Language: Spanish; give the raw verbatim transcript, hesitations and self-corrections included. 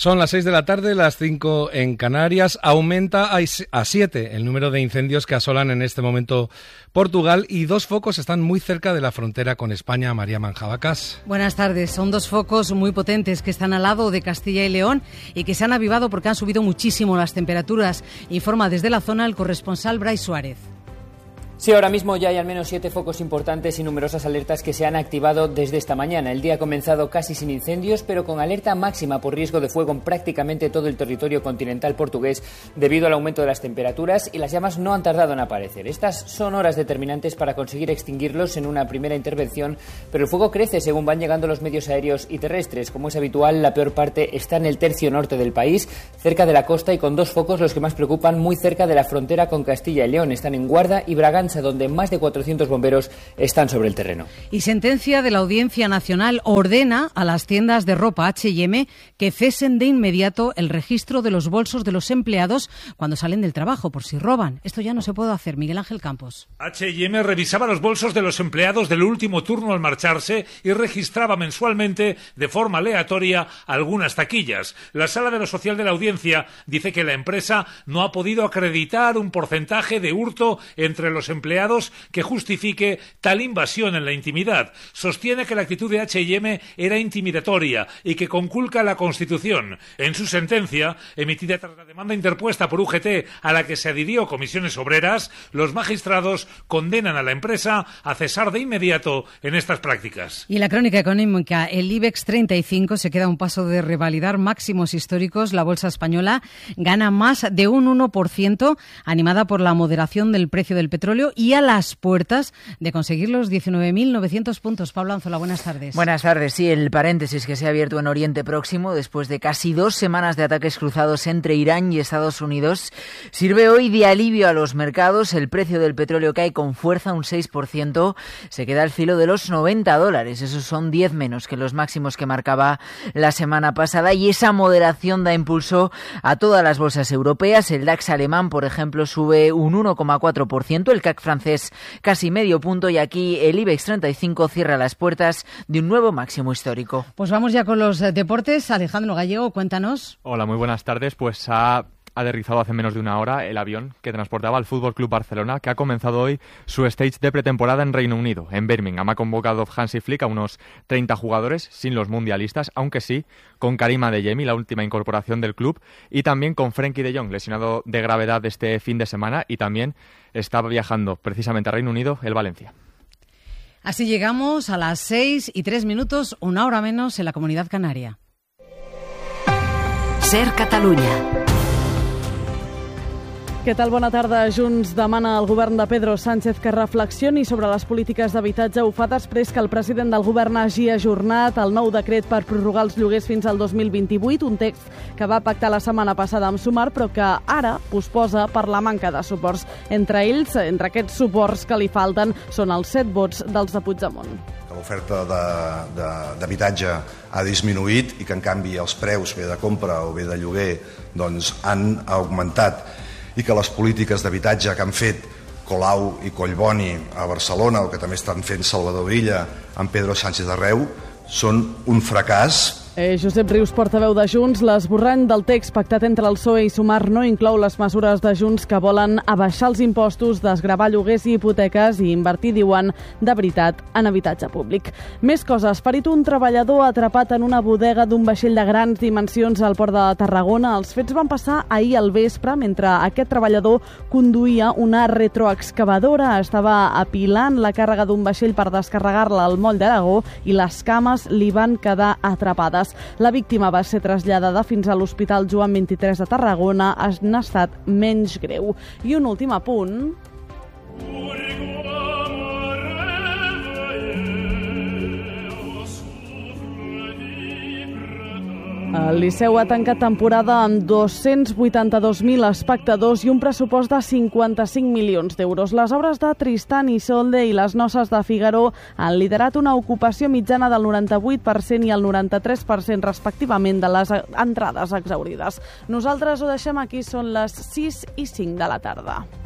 Son las seis de la tarde, las cinco en Canarias. Aumenta a siete el número de incendios que asolan en este momento Portugal y dos focos están muy cerca de la frontera con España. María Manjabacas. Buenas tardes. Son dos focos muy potentes que están al lado de Castilla y León y que se han avivado porque han subido muchísimo las temperaturas. Informa desde la zona el corresponsal Brais Suárez. Sí, ahora mismo ya hay al menos siete focos importantes y numerosas alertas que se han activado desde esta mañana. El día ha comenzado casi sin incendios, pero con alerta máxima por riesgo de fuego en prácticamente todo el territorio continental portugués debido al aumento de las temperaturas, y las llamas no han tardado en aparecer. Estas son horas determinantes para conseguir extinguirlos en una primera intervención, pero el fuego crece según van llegando los medios aéreos y terrestres. Como es habitual, la peor parte está en el tercio norte del país, cerca de la costa, y con dos focos, los que más preocupan, muy cerca de la frontera con Castilla y León. Están en Guarda y Braganza, donde más de cuatrocientos bomberos están sobre el terreno. Y sentencia de la Audiencia Nacional ordena a las tiendas de ropa H y M que cesen de inmediato el registro de los bolsos de los empleados cuando salen del trabajo, por si roban. Esto ya no se puede hacer. Miguel Ángel Campos. H y M revisaba los bolsos de los empleados del último turno al marcharse y registraba mensualmente de forma aleatoria algunas taquillas. La Sala de lo Social de la Audiencia dice que la empresa no ha podido acreditar un porcentaje de hurto entre los empleados empleados que justifique tal invasión en la intimidad. Sostiene que la actitud de H y M era intimidatoria y que conculca la Constitución. En su sentencia, emitida tras la demanda interpuesta por U G T a la que se adhirió Comisiones Obreras, los magistrados condenan a la empresa a cesar de inmediato en estas prácticas. Y en la crónica económica, el IBEX treinta y cinco se queda a un paso de revalidar máximos históricos. La bolsa española gana más de un uno por ciento, animada por la moderación del precio del petróleo y a las puertas de conseguir los diecinueve mil novecientos puntos. Pablo Anzola, buenas tardes. Buenas tardes. Sí, el paréntesis que se ha abierto en Oriente Próximo después de casi dos semanas de ataques cruzados entre Irán y Estados Unidos sirve hoy de alivio a los mercados. El precio del petróleo cae con fuerza un seis por ciento, se queda al filo de los noventa dólares. Esos son diez menos que los máximos que marcaba la semana pasada, y esa moderación da impulso a todas las bolsas europeas. El DAX alemán, por ejemplo, sube un uno coma cuatro por ciento, el C A C francés casi medio punto, y aquí el IBEX treinta y cinco cierra las puertas de un nuevo máximo histórico. Pues vamos ya con los deportes. Alejandro Gallego, cuéntanos. Hola, muy buenas tardes. Pues ha aterrizado hace menos de una hora el avión que transportaba al F C Barcelona, que ha comenzado hoy su stage de pretemporada en Reino Unido, en Birmingham. Ha convocado Hansi Flick a unos treinta jugadores, sin los mundialistas, aunque sí con Karim Adeyemi, la última incorporación del club, y también con Frenkie de Jong, lesionado de gravedad este fin de semana, y también está viajando precisamente a Reino Unido el Valencia. Así llegamos a las seis y tres minutos, una hora menos en la Comunidad Canaria. Ser Catalunya. Què tal? Bona tarda. Junts demana al govern de Pedro Sánchez que reflexioni sobre les polítiques d'habitatge. Ho fa després que el president del govern hagi ajornat el nou decret per prorrogar els lloguers fins al dos mil vint-i-vuit, un text que va pactar la setmana passada amb Sumar, però que ara posposa per la manca de suports. Entre ells, entre aquests suports que li falten, són els set vots dels de Puigdemont. Que l'oferta d'habitatge ha disminuït i que, en canvi, els preus, bé de compra o bé de lloguer, doncs, han augmentat, i que les polítiques d'habitatge que han fet Colau i Collboni a Barcelona, o que també estan fent Salvador Illa amb Pedro Sánchez arreu, són un fracàs. Eh, Josep Rius, portaveu de Junts, l'esborrany del text pactat entre el P S O E i Sumar no inclou les mesures de Junts que volen abaixar els impostos, desgravar lloguers i hipoteques i invertir, diuen, de veritat, en habitatge públic. Més coses. Ferit un treballador atrapat en una bodega d'un vaixell de grans dimensions al port de Tarragona. Els fets van passar ahir al vespre mentre aquest treballador conduïa una retroexcavadora. Estava apilant la càrrega d'un vaixell per descarregar-la al moll d'Aragó i les cames li van quedar atrapades. La víctima va ser traslladada fins a l'Hospital Joan vint-i-tres de Tarragona en estat menys greu. I un últim apunt. El Liceu ha tancat temporada amb dos-cents vuitanta-dos mil espectadors i un pressupost de cinquanta-cinc milions d'euros. Les obres de Tristan i Isolde i les noces de Figaro han liderat una ocupació mitjana del noranta-vuit per cent i el noranta-tres per cent respectivament de les entrades exaurides. Nosaltres ho deixem aquí, són les sis i cinc de la tarda.